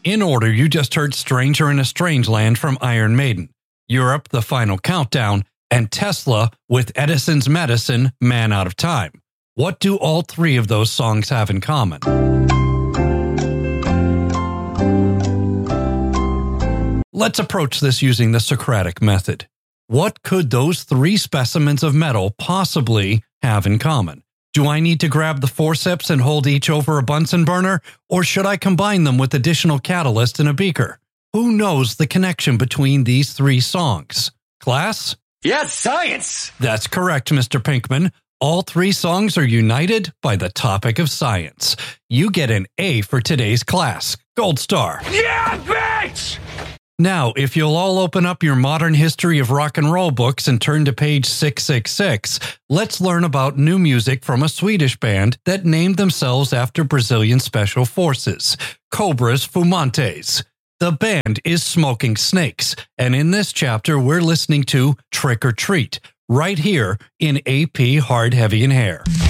In order, you just heard Stranger in a Strange Land from Iron Maiden, Europe, The Final Countdown, and Tesla with Edison's Medicine, Man Out of Time. What do all three of those songs have in common? Let's approach this using the Socratic method. What could those three specimens of metal possibly have in common? Do I need to grab the forceps and hold each over a Bunsen burner, or should I combine them with additional catalyst in a beaker? Who knows the connection between these three songs? Class? Yes, science! That's correct, Mr. Pinkman. All three songs are united by the topic of science. You get an A for today's class. Gold star. Yeah, bitch! Now, if you'll all open up your modern history of rock and roll books and turn to page 666, let's learn about new music from a Swedish band that named themselves after Brazilian special forces, Cobras Fumantes. The band is Smoking Snakes, and in this chapter we're listening to Trick or Treat, right here in AP Hard, Heavy, and Hair.